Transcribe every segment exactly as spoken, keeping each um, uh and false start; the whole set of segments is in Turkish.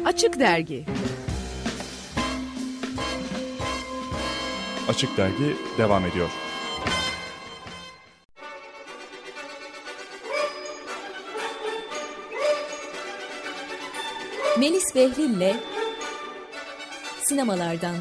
Açık Dergi. Açık Dergi devam ediyor. Melis Behlil'le Sinemalardan.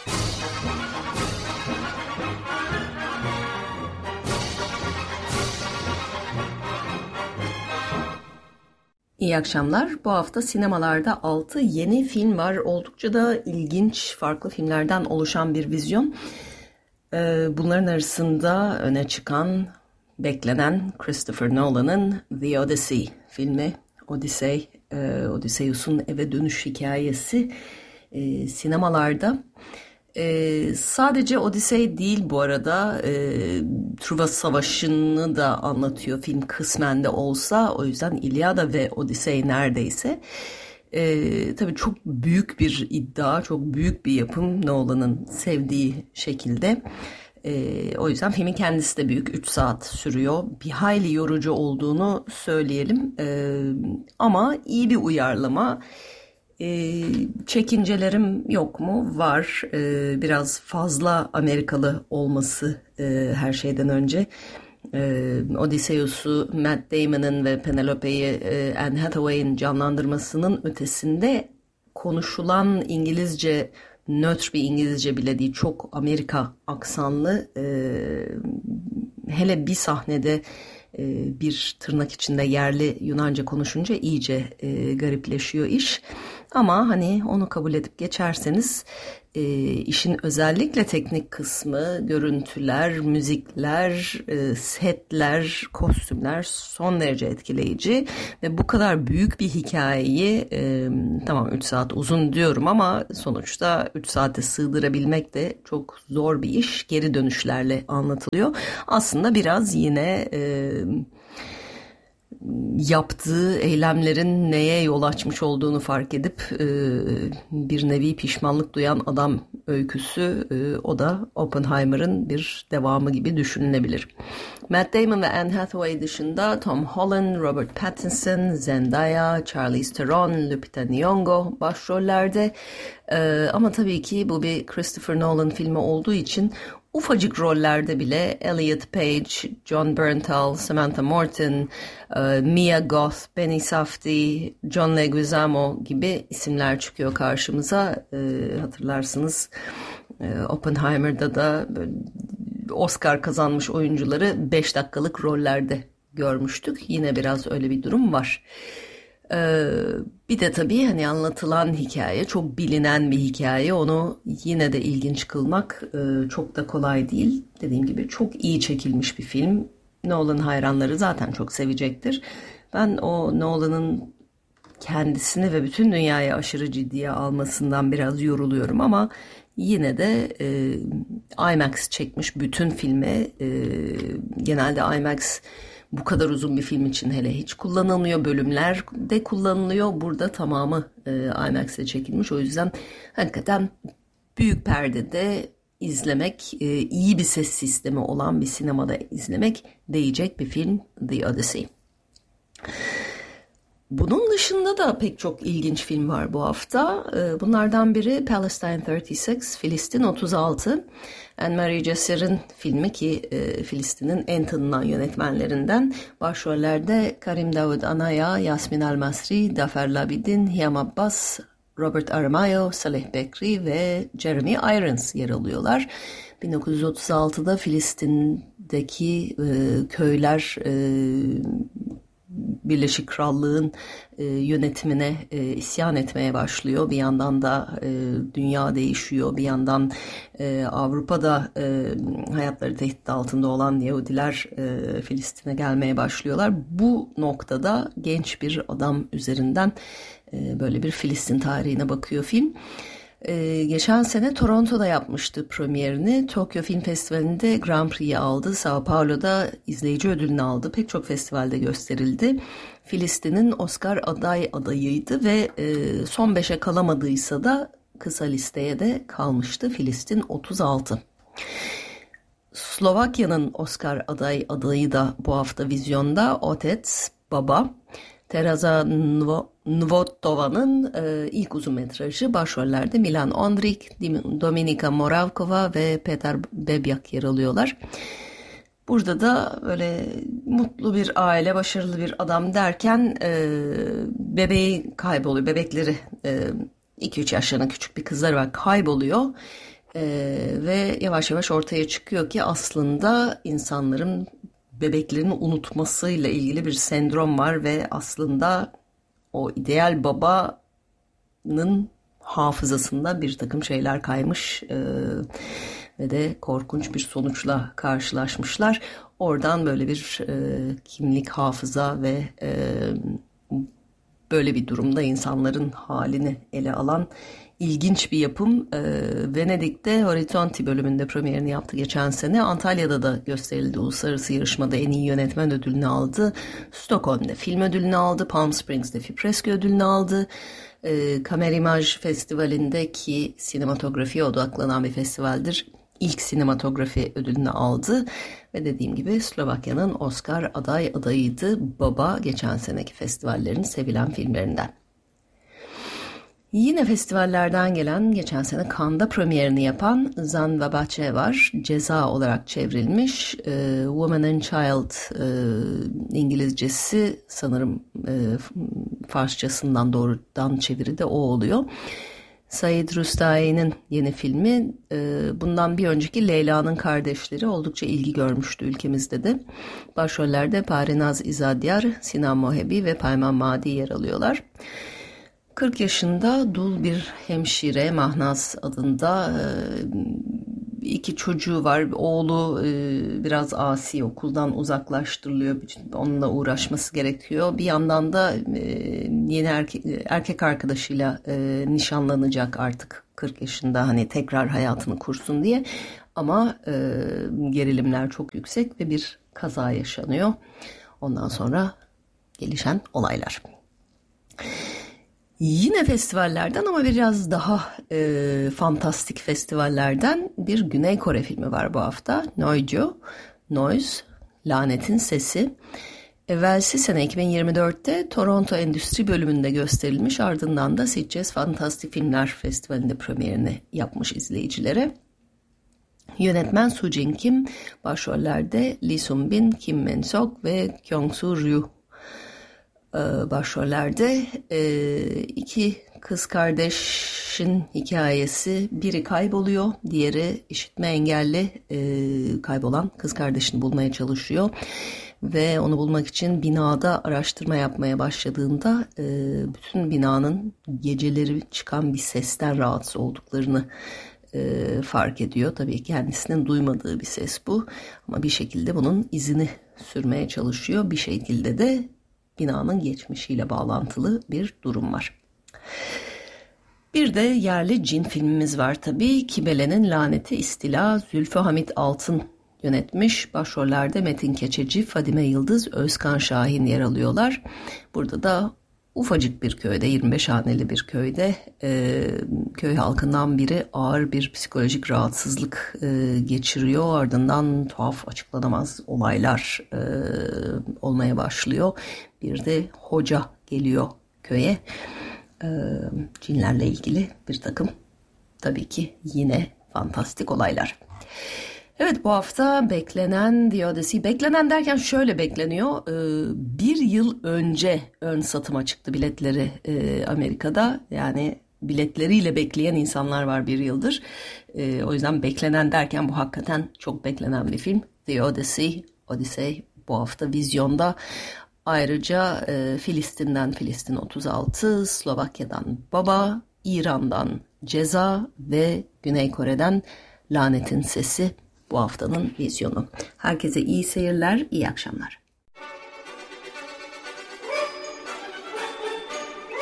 İyi akşamlar. Bu hafta sinemalarda altı yeni film var. Oldukça da ilginç, farklı filmlerden oluşan bir vizyon. Bunların arasında öne çıkan, beklenen Christopher Nolan'ın The Odyssey filmi. Odyssey, Odysseus'un eve dönüş hikayesi sinemalarda. Ee, sadece Odyssey değil bu arada, e, Truva Savaşı'nı da anlatıyor film kısmen de olsa. O yüzden İlyada ve Odyssey neredeyse. E, tabii çok büyük bir iddia, çok büyük bir yapım Nolan'ın sevdiği şekilde. E, o yüzden filmin kendisi de büyük, üç saat sürüyor. Bir hayli yorucu olduğunu söyleyelim. E, ama iyi bir uyarlama. Ee, çekincelerim yok mu? Var. Ee, biraz fazla Amerikalı olması e, her şeyden önce. Ee, Odysseus'u Matt Damon'ın ve Penelope'yi e, Anne Hathaway'in canlandırmasının ötesinde konuşulan İngilizce, nötr bir İngilizce bile değil, çok Amerika aksanlı, e, hele bir sahnede e, bir tırnak içinde yerli Yunanca konuşunca iyice e, garipleşiyor iş. Ama hani onu kabul edip geçerseniz e, işin özellikle teknik kısmı, görüntüler, müzikler, e, setler, kostümler son derece etkileyici. Ve bu kadar büyük bir hikayeyi, e, tamam üç saat uzun diyorum ama sonuçta üç saate sığdırabilmek de çok zor bir iş. Geri dönüşlerle anlatılıyor. Aslında biraz yine E, yaptığı eylemlerin neye yol açmış olduğunu fark edip e, bir nevi pişmanlık duyan adam öyküsü, e, o da Oppenheimer'ın bir devamı gibi düşünülebilir. Matt Damon ve Anne Hathaway dışında Tom Holland, Robert Pattinson, Zendaya, Charlize Theron, Lupita Nyong'o başrollerde. E, ama tabii ki bu bir Christopher Nolan filmi olduğu için ufacık rollerde bile Elliot Page, John Bernthal, Samantha Morton, Mia Goth, Benny Safdie, John Leguizamo gibi isimler çıkıyor karşımıza. Hatırlarsınız Oppenheimer'da da Oscar kazanmış oyuncuları beş dakikalık rollerde görmüştük. Yine biraz öyle bir durum var. Bir de tabii hani anlatılan hikaye çok bilinen bir hikaye, onu yine de ilginç kılmak çok da kolay değil. Dediğim gibi çok iyi çekilmiş bir film. Nolan hayranları zaten çok sevecektir. Ben o Nolan'ın kendisini ve bütün dünyayı aşırı ciddiye almasından biraz yoruluyorum ama yine de e, IMAX çekmiş bütün filme. E, genelde IMAX bu kadar uzun bir film için hele hiç kullanılmıyor. Bölümler de kullanılıyor. Burada tamamı e, IMAX'e çekilmiş. O yüzden hakikaten büyük perdede izlemek, e, iyi bir ses sistemi olan bir sinemada izlemek değecek bir film The Odyssey. Bunun dışında da pek çok ilginç film var bu hafta. Bunlardan biri Palestine otuz altı, Filistin otuz altı. Anne-Marie Jacques'in filmi ki Filistin'in en tanınan yönetmenlerinden. Başrollerde Karim Daoud Anaya, Yasmin Al-Masri, Dafer Labidin, Hiyam Abbas, Robert Aramayo, Saleh Bekri ve Jeremy Irons yer alıyorlar. bin dokuz yüz otuz altıda Filistin'deki e, köyler e, Birleşik Krallığın e, yönetimine e, isyan etmeye başlıyor. Bir yandan da e, dünya değişiyor. Bir yandan e, Avrupa'da e, hayatları tehdit altında olan Yahudiler e, Filistin'e gelmeye başlıyorlar. Bu noktada genç bir adam üzerinden e, böyle bir Filistin tarihine bakıyor film. Ee, geçen sene Toronto'da yapmıştı premierini. Tokyo Film Festivali'nde Grand Prix'yi aldı. Sao Paulo'da izleyici ödülünü aldı. Pek çok festivalde gösterildi. Filistin'in Oscar aday adayıydı ve e, son beşe kalamadıysa da kısa listeye de kalmıştı. Filistin otuz altı. Slovakya'nın Oscar aday adayı da bu hafta vizyonda. Otec Baba. Tereza Nvotova'nın e, ilk uzun metrajı. Başrollerde Milan Ondrik, Dominika Moravkova ve Petar Bebyak yer alıyorlar. Burada da böyle mutlu bir aile, başarılı bir adam derken e, bebeği kayboluyor. Bebekleri iki üç yaşlarında küçük bir kızları var, kayboluyor. E, ve yavaş yavaş ortaya çıkıyor ki aslında insanların bebeklerini unutmasıyla ilgili bir sendrom var ve aslında o ideal babanın hafızasında bir takım şeyler kaymış e, ve de korkunç bir sonuçla karşılaşmışlar. Oradan böyle bir e, kimlik, hafıza ve e, böyle bir durumda insanların halini ele alan ilginç bir yapım. E, Venedik'te Horizonti bölümünde premierini yaptı geçen sene. Antalya'da da gösterildi. Uluslararası yarışmada en iyi yönetmen ödülünü aldı. Stockholm'da film ödülünü aldı. Palm Springs'de Fipreski ödülünü aldı. E, Kamerimaj Festivali'nde, ki sinematografiye odaklanan bir festivaldir, İlk sinematografi ödülünü aldı ve dediğim gibi Slovakya'nın Oscar aday adayıydı. Baba geçen seneki festivallerin sevilen filmlerinden. Yine festivallerden gelen, geçen sene Cannes'da premierini yapan Zanvabache var. Ceza olarak çevrilmiş. E, Woman and Child e, İngilizcesi, sanırım e, Farsçasından doğrudan çeviri de o oluyor. Said Rustai'nin yeni filmi. Bundan bir önceki Leyla'nın Kardeşleri oldukça ilgi görmüştü ülkemizde de. Başrollerde Parinaz İzadyar, Sinan Mohebi ve Payman Madi yer alıyorlar. kırk yaşında dul bir hemşire, Mahnaz adında, iki çocuğu var. Oğlu biraz asi, okuldan uzaklaştırılıyor. Onunla uğraşması gerekiyor. Bir yandan da yeni erkek, erkek arkadaşıyla nişanlanacak artık kırk yaşında, hani tekrar hayatını kursun diye. Ama gerilimler çok yüksek ve bir kaza yaşanıyor. Ondan sonra gelişen olaylar. Yine festivallerden ama biraz daha e, fantastik festivallerden bir Güney Kore filmi var bu hafta. Noiju, Noise, Lanetin Sesi. Evvelsi sene iki bin yirmi dörtte Toronto Endüstri Bölümünde gösterilmiş, ardından da Sitges Fantastik Filmler Festivali'nde premierini yapmış izleyicilere. Yönetmen Soo Jin Kim, başrollerde Lee Sun Bin, Kim Men Sok ve Kyung Soo Ryu başrollerde. İki kız kardeşin hikayesi, biri kayboluyor, diğeri işitme engelli, kaybolan kız kardeşini bulmaya çalışıyor ve onu bulmak için binada araştırma yapmaya başladığında bütün binanın geceleri çıkan bir sesten rahatsız olduklarını fark ediyor. Tabii kendisinin duymadığı bir ses bu, ama bir şekilde bunun izini sürmeye çalışıyor. Bir şekilde de binanın geçmişiyle bağlantılı bir durum var. Bir de yerli cin filmimiz var tabii. Kibele'nin Laneti İstila, Zülfü Hamit Altın yönetmiş. Başrollerde Metin Keçeci, Fadime Yıldız, Özkan Şahin yer alıyorlar. Burada da ufacık bir köyde, yirmi beş haneli bir köyde e, köy halkından biri ağır bir psikolojik rahatsızlık e, geçiriyor. Ardından tuhaf, açıklanamaz olaylar e, olmaya başlıyor. Bir de hoca geliyor köye. E, cinlerle ilgili bir takım, tabii ki yine fantastik olaylar. Evet, bu hafta beklenen The Odyssey, beklenen derken şöyle bekleniyor. Bir yıl önce ön satıma çıktı biletleri Amerika'da. Yani biletleriyle bekleyen insanlar var bir yıldır. O yüzden beklenen derken bu hakikaten çok beklenen bir film. The Odyssey, Odyssey bu hafta vizyonda. Ayrıca Filistin'den Filistin otuz altı, Slovakya'dan Baba, İran'dan Ceza ve Güney Kore'den Lanetin Sesi bu haftanın vizyonu. Herkese iyi seyirler, iyi akşamlar.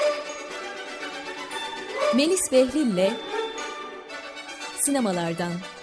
Melis Behlil'le sinemalardan.